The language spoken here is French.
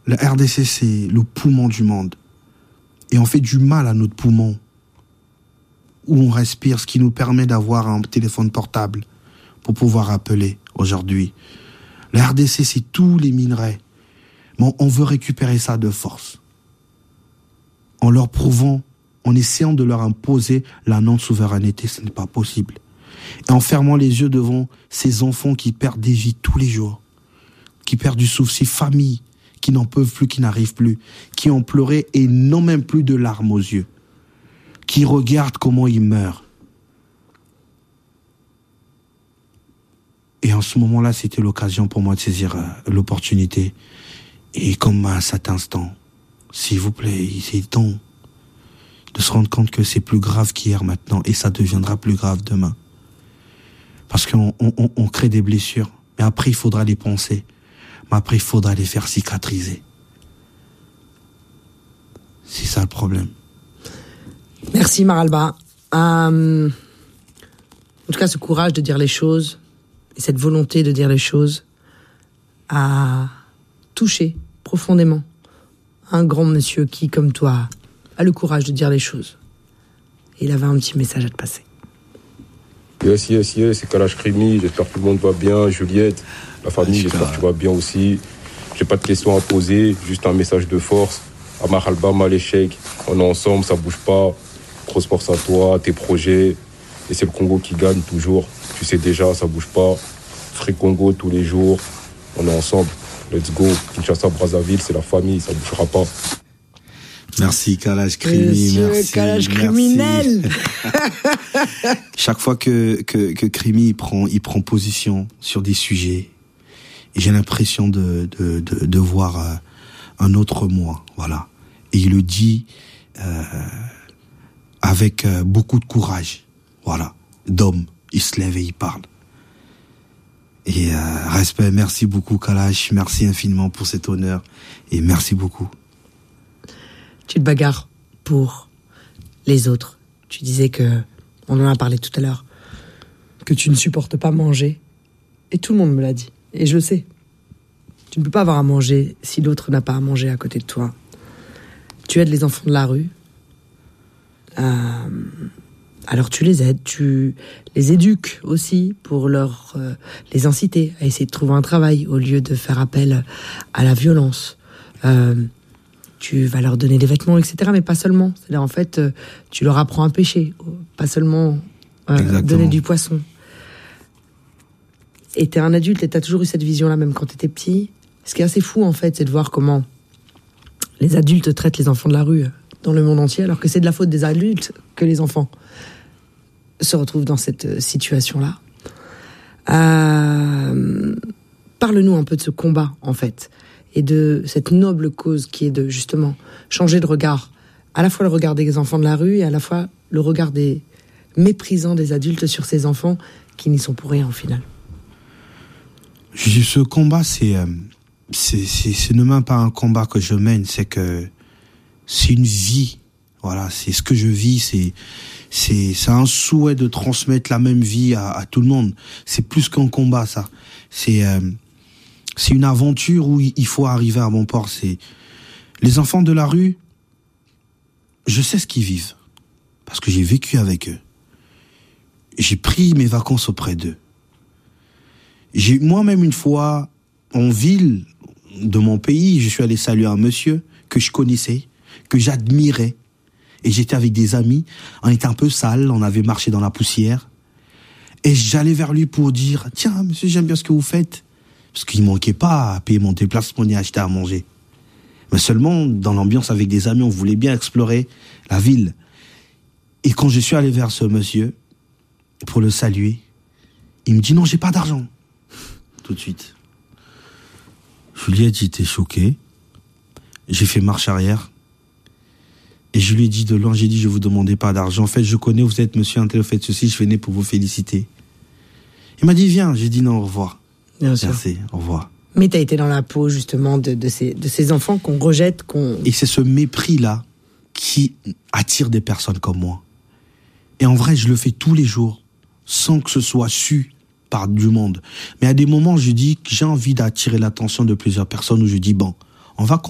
La RDC, c'est le poumon du monde. Et on fait du mal à notre poumon, où on respire, ce qui nous permet d'avoir un téléphone portable pour pouvoir appeler aujourd'hui. La RDC, c'est tous les minerais. Mais on veut récupérer ça de force. En leur prouvant, en essayant de leur imposer la non-souveraineté, ce n'est pas possible. Et en fermant les yeux devant ces enfants qui perdent des vies tous les jours, qui perdent du souffle, ces familles qui n'en peuvent plus, qui n'arrivent plus, qui ont pleuré et n'ont même plus de larmes aux yeux, qui regardent comment ils meurent. Et en ce moment-là, c'était l'occasion pour moi de saisir l'opportunité. Et comme à cet instant, s'il vous plaît, c'est temps de se rendre compte que c'est plus grave qu'hier maintenant, et ça deviendra plus grave demain. Parce qu'on crée des blessures, mais après il faudra les poncer, mais après il faudra les faire cicatriser. C'est ça le problème. Merci Maralba. En tout cas, ce courage de dire les choses, et cette volonté de dire les choses, a touché profondément un grand monsieur qui, comme toi, a le courage de dire les choses. Et il avait un petit message à te passer. Yes, c'est Kalash Krimi, j'espère que tout le monde va bien, Juliette, la famille, j'espère que tu vas bien aussi. J'ai pas de questions à poser, juste un message de force. Amar Alba, mal échec, on est ensemble, ça bouge pas. Grosse force à toi, tes projets. Et c'est le Congo qui gagne toujours. Tu sais déjà, ça bouge pas. Free Congo tous les jours, on est ensemble. Let's go. Kinshasa, Brazzaville, c'est la famille, ça bougera pas. Merci Kalash Krimi, merci. Kalash criminel. Chaque fois que Krimi il prend position sur des sujets, et j'ai l'impression de voir un autre moi, voilà. Et il le dit avec beaucoup de courage, voilà, d'homme. Il se lève et il parle. Et respect, merci beaucoup Kalash, merci infiniment pour cet honneur, et merci beaucoup. Tu te bagarres pour les autres. Tu disais que, on en a parlé tout à l'heure, que tu ne supportes pas manger. Et tout le monde me l'a dit. Et je le sais. Tu ne peux pas avoir à manger si l'autre n'a pas à manger à côté de toi. Tu aides les enfants de la rue. Alors tu les aides, tu les éduques aussi pour les inciter à essayer de trouver un travail au lieu de faire appel à la violence. Tu vas leur donner des vêtements, etc. Mais pas seulement. C'est-à-dire, en fait, tu leur apprends à pêcher. Pas seulement donner du poisson. Et t'es un adulte et t'as toujours eu cette vision-là, même quand t'étais petit. Ce qui est assez fou, en fait, c'est de voir comment les adultes traitent les enfants de la rue dans le monde entier, alors que c'est de la faute des adultes que les enfants se retrouvent dans cette situation-là. Parle-nous un peu de ce combat, en fait, et de cette noble cause qui est de, justement, changer de regard. À la fois le regard des enfants de la rue et à la fois le regard des méprisants des adultes sur ces enfants qui n'y sont pour rien, au final. Ce combat, c'est ne même pas un combat que je mène, c'est une vie. Voilà, c'est ce que je vis, c'est un souhait de transmettre la même vie à tout le monde. C'est plus qu'un combat, ça. C'est une aventure où il faut arriver à bon port. C'est les enfants de la rue. Je sais ce qu'ils vivent parce que j'ai vécu avec eux. J'ai pris mes vacances auprès d'eux. J'ai moi-même une fois en ville de mon pays, je suis allé saluer un monsieur que je connaissais, que j'admirais. Et j'étais avec des amis, on était un peu sales, on avait marché dans la poussière. Et j'allais vers lui pour dire, tiens, monsieur, j'aime bien ce que vous faites. Parce qu'il manquait pas à payer mon déplacement ni à acheter à manger. Mais seulement, dans l'ambiance avec des amis, on voulait bien explorer la ville. Et quand je suis allé vers ce monsieur, pour le saluer, il me dit, non, j'ai pas d'argent. Tout de suite. Juliette, j'étais choqué. J'ai fait marche arrière. Et je lui ai dit de loin, j'ai dit, je vous demandais pas d'argent. En fait, je connais, vous êtes monsieur Intel, vous faites ceci, je venais pour vous féliciter. Il m'a dit, viens. J'ai dit non, au revoir. Bien sûr. Merci, au revoir. Mais t'as été dans la peau, justement, de ces enfants qu'on rejette, Et c'est ce mépris-là qui attire des personnes comme moi. Et en vrai, je le fais tous les jours, sans que ce soit su par du monde. Mais à des moments, je dis que j'ai envie d'attirer l'attention de plusieurs personnes où je dis, bon, on va